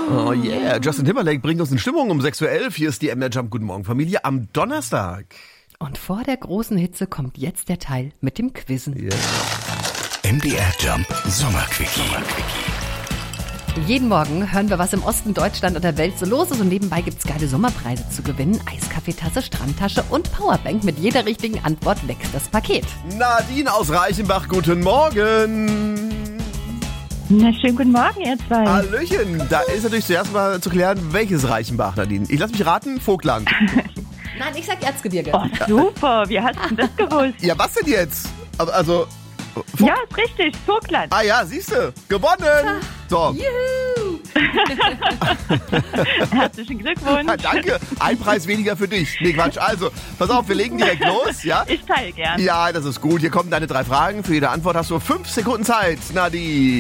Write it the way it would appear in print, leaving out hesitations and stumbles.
Oh yeah, Justin Timberlake bringt uns in Stimmung um 6:11 Uhr. Hier ist die MDR Jump Guten Morgen Familie am Donnerstag. Und vor der großen Hitze kommt jetzt der Teil mit dem Quizzen. Yeah. MDR Jump Sommerquickie. Jeden Morgen hören wir, was im Osten Deutschland und der Welt so los ist. Und nebenbei gibt's geile Sommerpreise zu gewinnen. Eiskaffeetasse, Strandtasche und Powerbank. Mit jeder richtigen Antwort wächst das Paket. Nadine aus Reichenbach, guten Morgen. Na, schönen guten Morgen, ihr zwei. Hallöchen. Da ist natürlich zuerst mal zu klären, welches Reichenbach, Nadine. Ich lasse mich raten, Vogtland. Nein, ich sag Erzgebirge. Oh, super. Wie hast du das gewusst? Ja, was denn jetzt? Also... Ja, ist richtig. Vogtland. Ah ja, siehste, gewonnen. So. Juhu! Herzlichen Glückwunsch. Ja, danke. Ein Preis weniger für dich. Nee, Quatsch. Also, pass auf, wir legen direkt los, ja? Ich teile gern. Ja, das ist gut. Hier kommen deine 3 Fragen. Für jede Antwort hast du 5 Sekunden Zeit, Nadine.